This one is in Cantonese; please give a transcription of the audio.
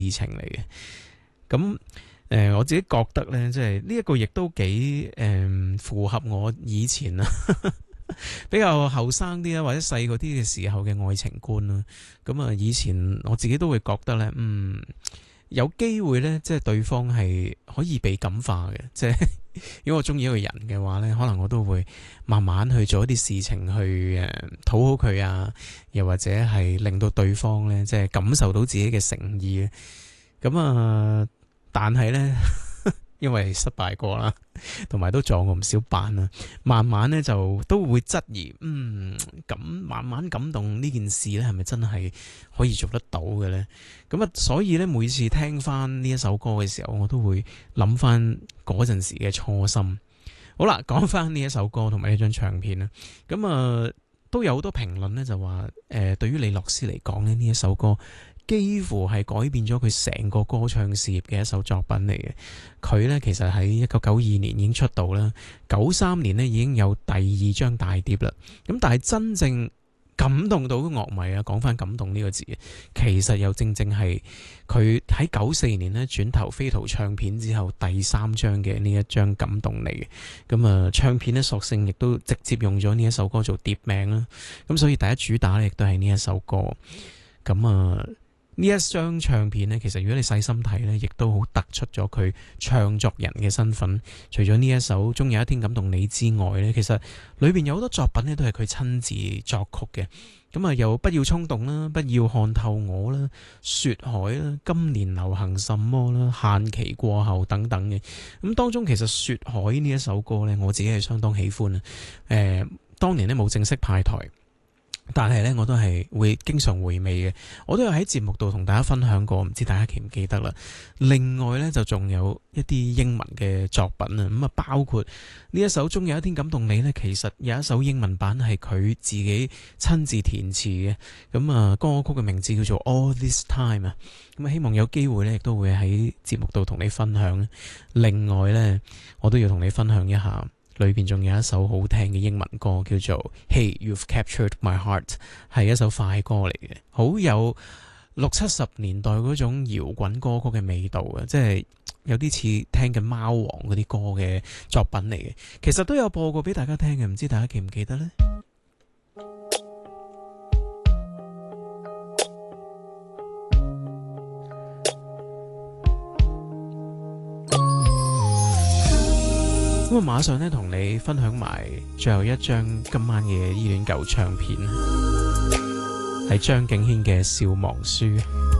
事情嚟嘅。咁我自己覺得咧，即係呢一個亦都幾符合我以前啊比較後生啲啊，或者細個啲嘅時候嘅愛情觀啦。咁啊，以前我自己都會覺得咧，有機會咧，即係對方係可以被感化嘅，即係如果我中意一個人嘅話咧，可能我都會慢慢去做一啲事情去討好佢啊，又或者係令到對方咧，即係感受到自己嘅誠意。咁啊，但係咧，因為失敗過啦，同埋都撞過唔少板啦，慢慢咧就都會質疑，咁慢慢感動呢件事咧，係咪真係可以做得到嘅咧？咁啊，所以咧每次聽翻呢一首歌嘅時候，我都會諗翻嗰陣時嘅初心。好啦，講翻呢一首歌同埋呢張唱片啦，咁啊都有好多評論咧就話，對於李樂詩嚟講咧，呢一首歌幾乎係改變咗佢成個歌唱事業嘅一首作品嚟嘅。佢呢其實喺1992年已經出道啦，93年呢已經有第2張大碟啦。咁但係真正感動到樂迷啊，講翻感動呢個字，其實又正正係佢喺94年呢轉投飛圖唱片之後第3張嘅呢一張感動嚟嘅。咁啊，唱片呢索性亦都直接用咗呢一首歌做碟名啦。咁所以第一主打呢亦都係呢一首歌。咁啊，呢一張唱片呢，其實如果你細心睇呢，亦都好突出咗佢唱作人嘅身份。除咗呢一首《終有一天感動你》之外呢，其實裏邊有好多作品呢，都係佢親自作曲嘅。咁啊，又不要衝動啦，不要看透我啦，雪海啦，今年流行什麼啦，限期過後等等嘅。咁當中其實雪海呢一首歌呢，我自己係相當喜歡啊。當年呢冇正式派台，但係咧，我都係會經常回味嘅。我都有喺節目度同大家分享過，唔知大家記唔記得啦。另外咧，就仲有一啲英文嘅作品啊，咁啊，包括呢一首《終有一天感動你》呢，其實有一首英文版係佢自己親自填詞嘅。咁啊，歌曲嘅名字叫做《All This Time》啊。咁啊，希望有機會咧，亦都會喺節目度同你分享。另外咧，我都要同你分享一下。裏邊仲有一首好聽嘅英文歌，叫做 Hey You've Captured My Heart， 係一首快歌嚟嘅，好有60-70年代嗰種搖滾歌曲嘅味道啊！即係有啲似聽緊貓王嗰啲歌嘅作品嚟嘅。其實都有播過俾大家聽嘅，唔知大家記唔記得呢？咁啊，馬上咧同你分享埋最後一張今晚嘅依戀舊唱片，係張敬軒嘅《笑忘書》。